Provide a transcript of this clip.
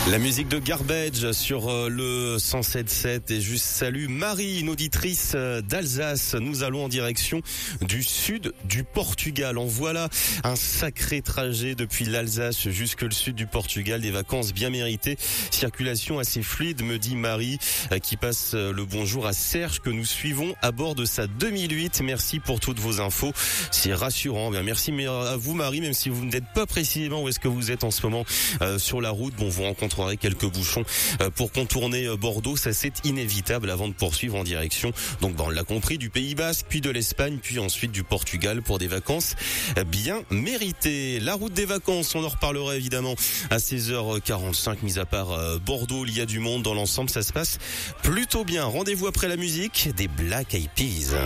La musique de Garbage sur le 107.7 et juste salut Marie, une auditrice d'Alsace. Nous allons en direction du sud du Portugal. En voilà un sacré trajet depuis l'Alsace jusque le sud du Portugal. Des vacances bien méritées. Circulation assez fluide, me dit Marie, qui passe le bonjour à Serge que nous suivons à bord de sa 2008. Merci pour toutes vos infos. C'est rassurant. Bien, merci à vous Marie, même si vous n'êtes pas précisément où est-ce que vous êtes en ce moment sur la route. Bon, vous rencontrerez quelques bouchons pour contourner Bordeaux, ça c'est inévitable avant de poursuivre en direction, donc on l'a compris, du Pays Basque, puis de l'Espagne, puis ensuite du Portugal pour des vacances bien méritées. La route des vacances, on en reparlera évidemment à 16h45, mis à part Bordeaux, il y a du monde dans l'ensemble, ça se passe plutôt bien. Rendez-vous après la musique des Black Eyed Peas.